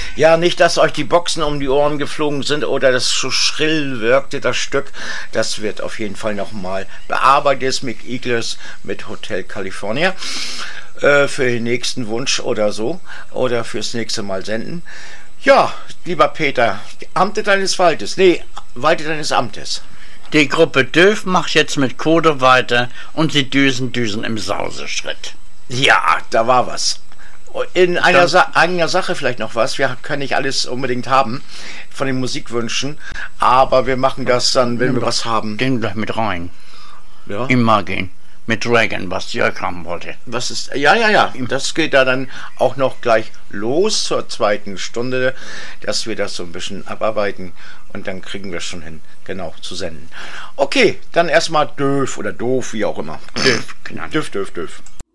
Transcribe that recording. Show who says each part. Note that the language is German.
Speaker 1: Ja, nicht, dass euch die Boxen um die Ohren geflogen sind oder das so schrill wirkte, das Stück. Das wird auf jeden Fall nochmal bearbeitet. Mick Eagles mit Hotel California. Für den nächsten Wunsch oder so. Oder fürs nächste Mal senden. Ja, lieber Peter, Amte deines Waldes. Nee, Walde deines Amtes.
Speaker 2: Die Gruppe Döf macht jetzt mit Kodo weiter und sie düsen im Sauseschritt.
Speaker 1: Ja, da war was. In einer Sache vielleicht noch was. Wir können nicht alles unbedingt haben von den Musikwünschen, aber wir machen das dann, wenn wir was haben.
Speaker 2: Den gleich mit rein.
Speaker 1: Ja.
Speaker 2: Immer gehen. Mit Dragon, was Jörg haben wollte.
Speaker 1: Was ist? Ja. Das geht da dann auch noch gleich los zur zweiten Stunde, dass wir das so ein bisschen abarbeiten und dann kriegen wir schon hin, genau, zu senden. Okay, dann erstmal Döf oder Doof, wie auch immer.
Speaker 2: Döf genannt.
Speaker 1: Döf.